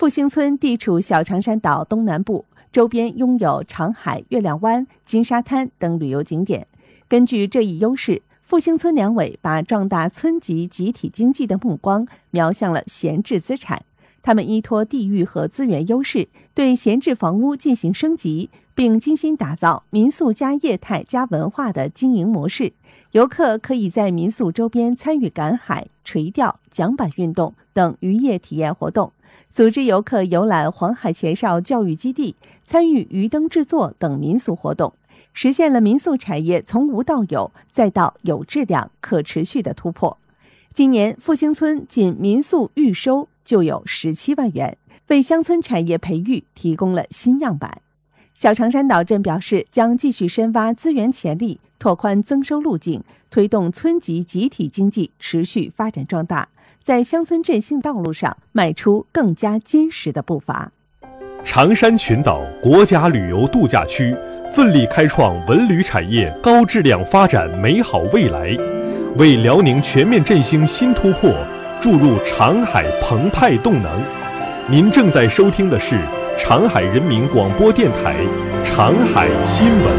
复兴村地处小长山岛东南部，周边拥有长海、月亮湾、金沙滩等旅游景点。根据这一优势，复兴村两委把壮大村级集体经济的目光瞄向了闲置资产。他们依托地域和资源优势，对闲置房屋进行升级，并精心打造民宿加业态加文化的经营模式。游客可以在民宿周边参与赶海、垂钓、桨板运动等渔业体验活动，组织游客游览黄海前哨教育基地，参与鱼灯制作等民俗活动，实现了民宿产业从无到有再到有质量、可持续的突破。今年复兴村仅民宿预收就有17万元，为乡村产业培育提供了新样板。小长山岛镇表示，将继续深挖资源潜力，拓宽增收路径，推动村级集体经济持续发展壮大，在乡村振兴道路上迈出更加坚实的步伐。 长山群岛国家旅游度假区奋力开创文旅产业高质量发展美好未来，为辽宁全面振兴新突破注入长海澎湃动能。您正在收听的是长海人民广播电台长海新闻。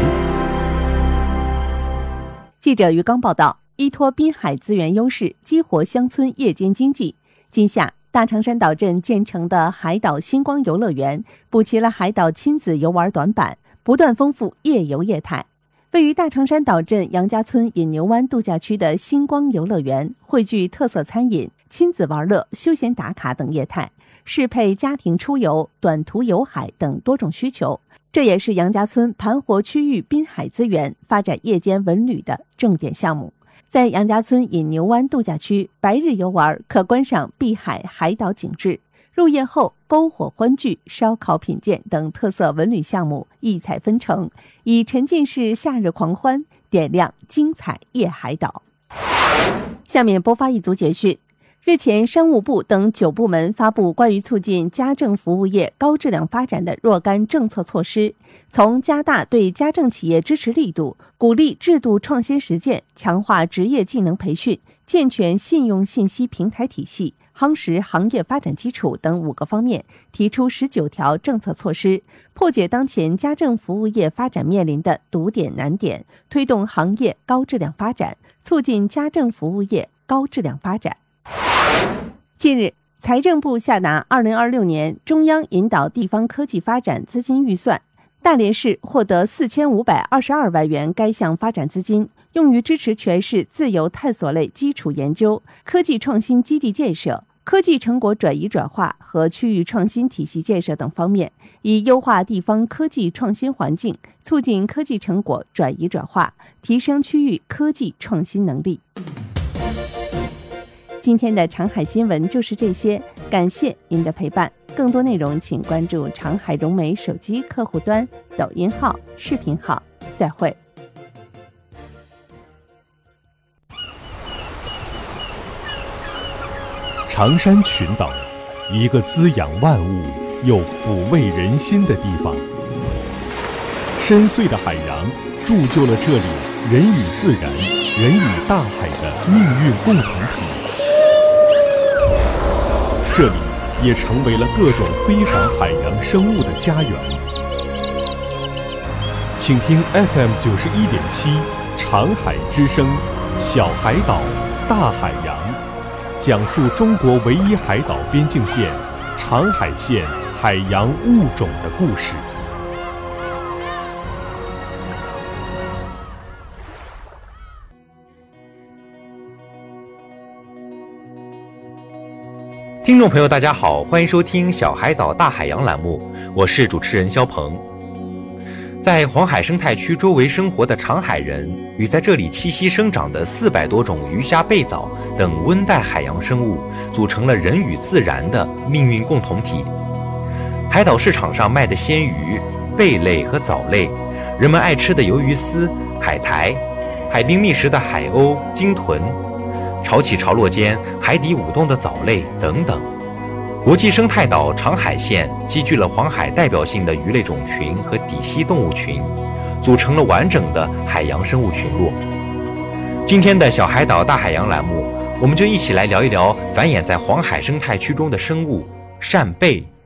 记者于刚报道，依托滨海资源优势，激活乡村夜间经济。今夏，大长山岛镇建成的海岛星光游乐园补齐了海岛亲子游玩短板，不断丰富夜游业态。位于大长山岛镇杨家村引牛湾度假区的星光游乐园，汇聚特色餐饮、亲子玩乐、休闲打卡等业态，适配家庭出游、短途游海等多种需求。这也是杨家村盘活区域滨海资源、发展夜间文旅的重点项目。在杨家村引牛湾度假区，白日游玩可观赏碧海海岛景致，入夜后篝火欢聚、烧烤品鉴等特色文旅项目异彩纷呈，以沉浸式夏日狂欢点亮精彩夜海岛。下面播发一组简讯。日前，商务部等9部门发布关于促进家政服务业高质量发展的若干政策措施，从加大对家政企业支持力度，鼓励制度创新实践，强化职业技能培训，健全信用信息平台体系，夯实行业发展基础等5个方面，提出19条政策措施，破解当前家政服务业发展面临的堵点难点，推动行业高质量发展，促进家政服务业高质量发展。近日，财政部下达2026年中央引导地方科技发展资金预算，大连市获得4522万元该项发展资金，用于支持全市自由探索类基础研究、科技创新基地建设、科技成果转移转化和区域创新体系建设等方面，以优化地方科技创新环境，促进科技成果转移转化，提升区域科技创新能力。今天的长海新闻就是这些，感谢您的陪伴。更多内容请关注长海融媒手机客户端、抖音号、视频号。再会。 长山群岛，一个滋养万物又抚慰人心的地方。深邃的海洋铸就了这里人与自然、人与大海的命运共同体。这里也成为了各种非凡海洋生物的家园。请听 FM 91.7长海之声，小海岛大海洋，讲述中国唯一海岛边境线长海县海洋物种的故事。 听众朋友大家好，欢迎收听小海岛大海洋栏目，我是主持人肖鹏。在黄海生态区周围生活的长海人与在这里栖息生长的400多种鱼虾贝藻等温带海洋生物，组成了人与自然的命运共同体。海岛市场上卖的鲜鱼、贝类和藻类，人们爱吃的鱿鱼丝、海苔，海滨觅食的海鸥、鲸豚，潮起潮落间海底舞动的藻类等等。国际生态岛长海县集聚了黄海代表性的鱼类种群和底栖动物群，组成了完整的海洋生物群落。今天的小海岛大海洋栏目，我们就一起来聊一聊繁衍在黄海生态区中的生物扇贝。